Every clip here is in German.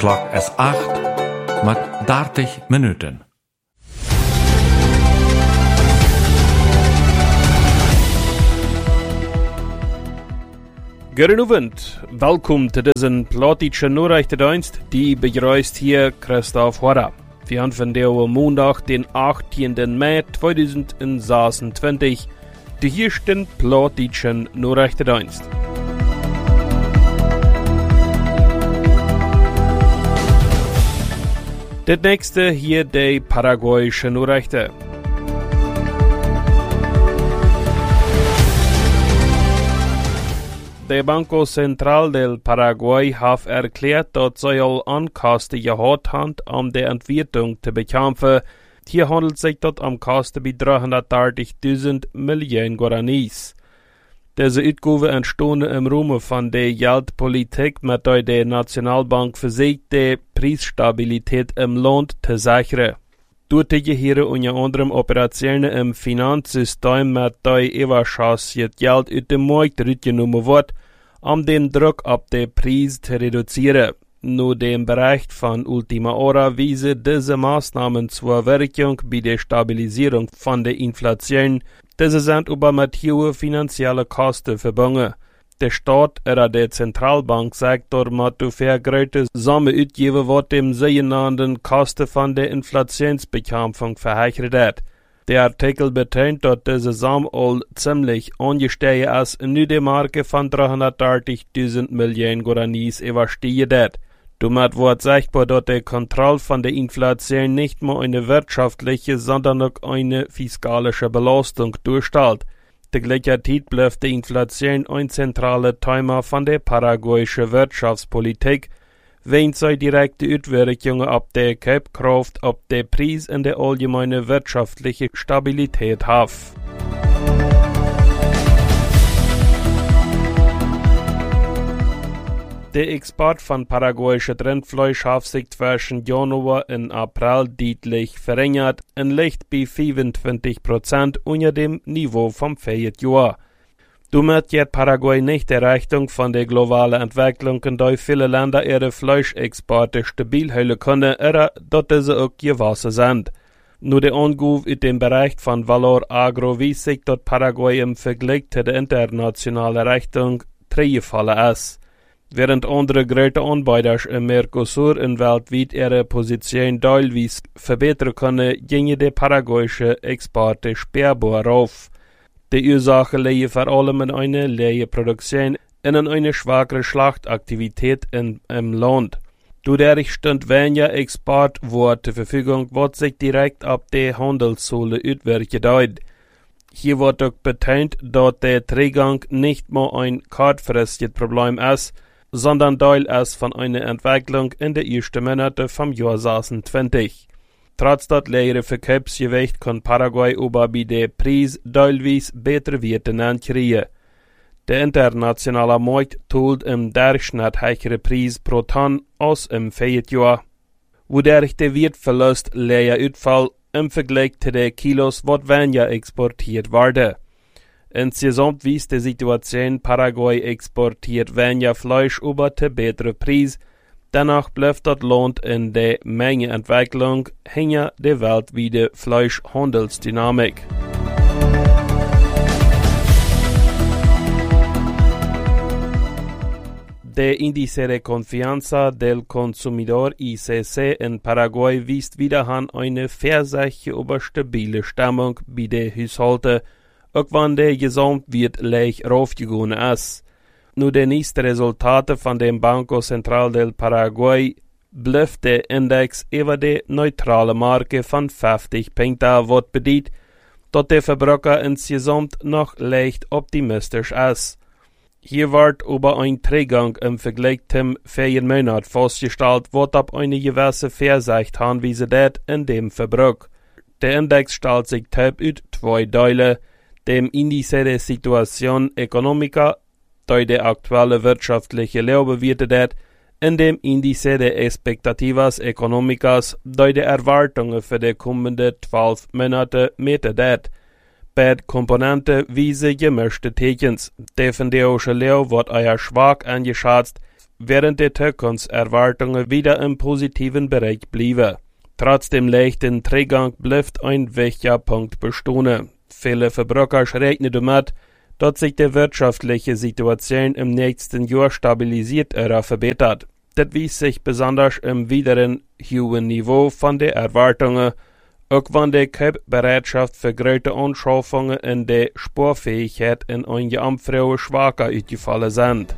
Klok is 8 met 30 minuten. Goedenavond, welkom te deze platische Nachrichtendienst, die begrüßt hier Christoph Horder. Wir haben von der Montag, den 18. Mai 2026, die ersten platischen Nachrichtendienst. Das nächste hier die paraguayische Nachrichten. Der Banco Central del Paraguay hat erklärt, dass sie all Ankasten gehabt haben, um die Entwertung zu bekämpfen. Hier handelt es sich dort um Kasten bei 330.000 Millionen Guaranis. Diese Ausgaben entstanden im Rahmen von der Geldpolitik, mit der die Nationalbank versucht, die Preisstabilität im Land zu sichern. Dort hier unter anderem Operationen im Finanzsystem, mit der Überschuss Geld aus dem Markt rausgenommen wird, um den Druck auf den Preis zu reduzieren. Nur dem Bericht von Ultima Hora weisen diese Maßnahmen zur Wirkung bei der Stabilisierung von der Inflation. Diese sind aber mit hohen finanziellen Kosten verbunden. Der Staat oder der Zentralbank sagt mit ungefähr größte Summe ausgeben, was dem sogenannten Kosten von der Inflationsbekämpfung verheichert wird. Der Artikel betont, dass diese Summe all ziemlich angestiegen ist, nur die Marke von 330.000 Millionen Guaranis überstiegen wird. Damit wird sichtbar, dass die Kontrolle von der Inflation nicht nur eine wirtschaftliche, sondern auch eine fiskalische Belastung darstellt. Der gleiche Zeit bleibt die Inflation ein zentraler Thema von der paraguayischen Wirtschaftspolitik, wenn sie direkte Auswirkungen auf die Kaufkraft, auf den Preis und die allgemeine wirtschaftliche Stabilität hat. Der Export von paraguayischen Rindfleisch hat sich zwischen Januar und April deutlich verringert und liegt bei 25% unter dem Niveau vom Vorjahr. Damit geht Paraguay nicht der Richtung von der globalen Entwicklung, in der viele Länder ihre Fleischexporte stabil halten können, oder dass diese auch gewachsen sind. Nur der Angabe in dem Bereich von Valor Agro weist sich, dass Paraguay im Vergleich zu der internationalen Richtung zurückgefallen ist. Während andere große Anbieter im Mercosur und weltweit ihre Position teilweise verbessern können, gingen die paraguayischen Exporte spürbar auf. Die Ursache liegt vor allem in einer leeren Produktion und in einer schwachere Schlachtaktivität im Land. Dadurch stund weniger Export zur Verfügung, was sich direkt auf die Handelszolle auswirkt. Hier wird auch betont, dass der Zugang nicht mehr ein kurzfristiges Problem ist, sondern Teil ist von einer Entwicklung in den ersten Monaten vom Jahr 2020. Trotz des leeren Verkaufsgewichts kann Paraguay aber bei der Preis teilweise bessere Werte kriegen. Der internationale Markt tut im Durchschnitt höhere Preis pro Tonne als im Vorjahr, wodurch der Wertverlust leer Ausfall im Vergleich zu den Kilos, was weniger exportiert wurde. Insgesamt weist die Situation, Paraguay exportiert weniger Fleisch über zu besseren Preis. Danach bleibt das Land in der Mengeentwicklung hinter der weltweiten Fleischhandelsdynamik. Der Índice de Confianza del Consumidor ICC in Paraguay weist wiederum eine vorsichtige, aber stabile Stimmung bei den Haushalten, auch wenn der Gesamtwert leicht raufgegangen ist. Nur die nächsten Resultate von dem Banco Central del Paraguay bleibt der Index über die neutrale Marke von 50 Punkten, was bedeutet, dass der Verbraucher insgesamt noch leicht optimistisch ist. Hier wird über ein Zugang im Vergleich zum Ferienmonat festgestellt, was auf eine gewisse Vorsicht hinweisen wird in dem Verbrauch. Der Index stellt sich aus zwei Teilen, dem Indice de Situación Económica, der die aktuelle wirtschaftliche Lage bewertet wird, in dem Indice de Expectativas Económicas, der die Erwartungen für die kommenden 12 Monate meten wird. Beide Komponenten weisen gemischte Tekens. Der von der Leo wird eher schwach eingeschätzt, während die Zukunftserwartungen wieder im positiven Bereich blieben. Trotzdem leichten Trägang bleibt ein wichtiger Punkt bestehen. Viele Verbraucher rechnen damit, dass sich die wirtschaftliche Situation im nächsten Jahr stabilisiert oder verbessert. Das wies sich besonders im weiteren hohen Niveau von den Erwartungen, auch wenn die Kaufbereitschaft für große Anschaffungen in der Sporfähigkeit in einige Amtsfrauen schwacher ausgefallen sind.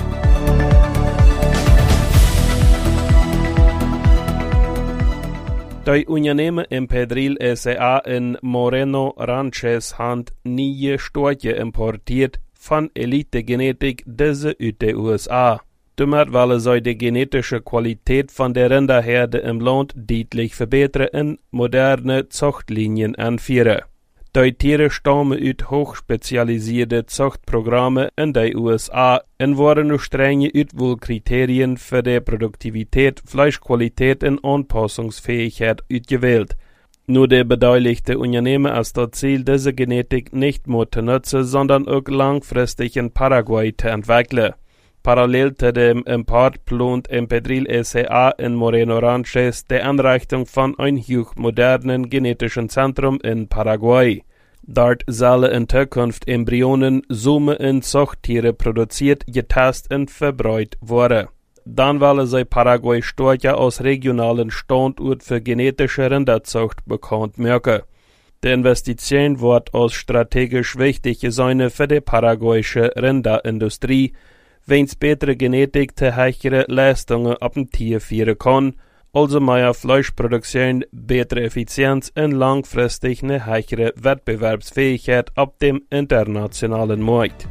Die Unternehmen im Pedril S.A. in Moreno Ranches haben neue Storche importiert von Elite-Genetik, diese aus den USA. Damit wollen sie die genetische Qualität von der Rinderherde im Land deutlich verbessern und moderne Zuchtlinien anführen. Die Tiere stammen aus hochspezialisierte Zuchtprogramme in den USA und wurden durch strenge Auswahlkriterien für die Produktivität, Fleischqualität und Anpassungsfähigkeit ausgewählt. Nur die beteiligten Unternehmen als das Ziel, diese Genetik nicht nur zu nutzen, sondern auch langfristig in Paraguay zu entwickeln. Parallel zu dem Import plant Pedril S.A. in Moreno Ranches die Einrichtung von einem hochmodernen genetischen Zentrum in Paraguay. Dort sollen in Zukunft Embryonen, Summe und Zuchttiere produziert, getestet und verbreitet werden. Dann wollen sie Paraguay Storche aus regionalen Standort für genetische Rinderzucht bekannt machen. Die Investition wird als strategisch wichtig sein für die paraguayische Rinderindustrie, wenn es bessere Genetik zu höheren Leistungen ab dem Tier führen kann, also mehr Fleischproduktion, bessere Effizienz und langfristig eine höhere Wettbewerbsfähigkeit ab dem internationalen Markt.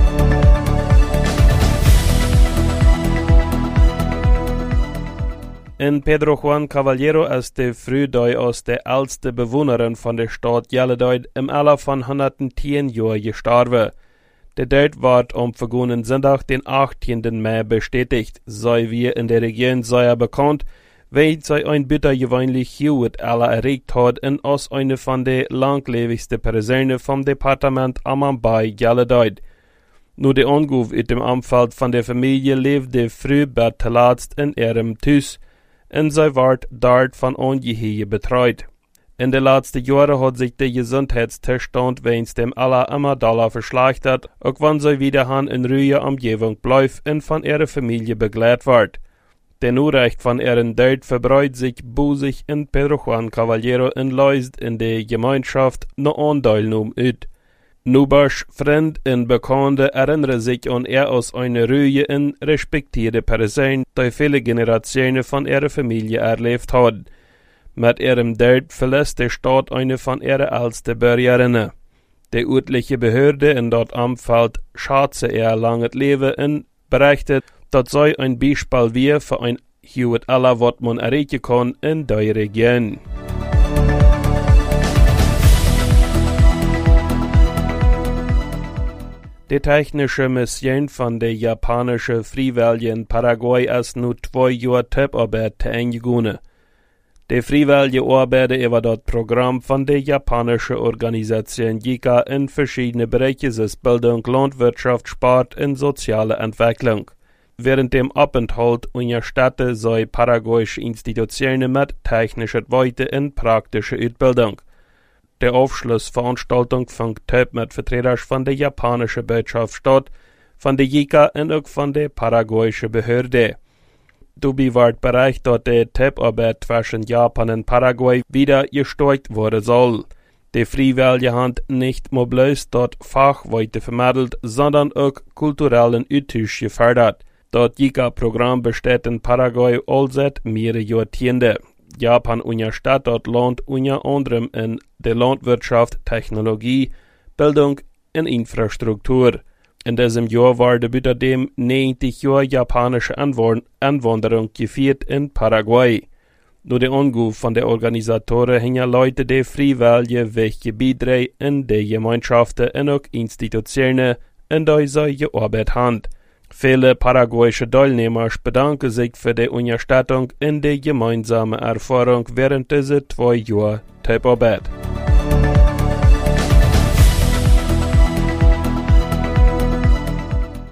In Pedro Juan Caballero ist die Frühdei aus der ältesten Bewohnerin von der Stadt Yellowdide im Alter von 110 Jahren gestorben. Der Tod wird am vergangenen Sonntag, den 18. Mai, bestätigt. Sei wie in der Region sehr bekannt, weil sie ein bittergewöhnlich hohes Alter erregt hat und als eine von den langlebigsten Personen vom Departement Amambay Yellowdide. Nur der Anruf in dem Umfeld von der Familie lebte früh bettelatzt in ihrem Haus und sie wird dort von Angehörigen betreut. In den letzten Jahren hat sich der Gesundheitszustand wegen dem Alter immer doller verschlechtert, auch wenn sie wieder in ruhiger Umgebung bleibt und von ihrer Familie begleitet wird. Der Nachricht von ihrem Tod verbreitet sich busig in Pedro Juan Caballero und löst in der Gemeinschaft noch Anteilnahme aus. Nubers Freund und Bekannte erinnern sich an er als eine ruhige und respektierte Person, die viele Generationen von ihrer Familie erlebt hat. Mit ihrem Tod verlässt die Stadt eine von ihren ältesten Bürgerinnen. Die örtliche Behörde in dort Umfeld schätzt ihr langes Leben und berichtet, dass sie ein Beispiel wie für ein hohes Alter, was man erreichen kann in der Region. Die technische Mission von der japanischen Freiwilligen Paraguay ist nun 2 Jahre Tipparbeit eingegangen. Die freiwillige Arbeit über das Programm von der japanischen Organisation JICA in verschiedene Bereiche des Bildung, Landwirtschaft, Sport und soziale Entwicklung. Während dem Aufenthalt unterstützen sie paraguayische Institutionen mit technischer Weite und praktischer Ausbildung. Die Aufschlussveranstaltung fand mit Vertretern von der japanischen Botschaft statt, von der JICA und auch von der paraguayischen Behörde. Dabei wird berichtet, dass die Tipparbeit zwischen Japan und Paraguay wieder gestärkt werden soll. Die Freiwillige Hand nicht nur bloß dort Fachweite vermittelt, sondern auch kulturellen Austausch gefördert. Das JICA-Programm besteht in Paraguay all seit mehreren Jahrzehnten. Japan unterstützt das Land unter anderem in der Landwirtschaft, Technologie, Bildung und Infrastruktur. In diesem Jahr wurde bei dem 90 Jahre japanische Einwanderung gefeiert in Paraguay. Nur der Anruf von der Organisatoren hängen Leute, die freiwillige wichtige Beiträge in der Gemeinschaften und auch Institutionen in der sie gearbeitet haben. Viele paraguayische Teilnehmer bedanken sich für die Unterstützung in der gemeinsamen Erfahrung während dieser 2 Jahre Tipparbeit.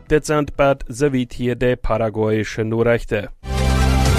Dit sind bad soweit hier de paraguayische Nachrichten.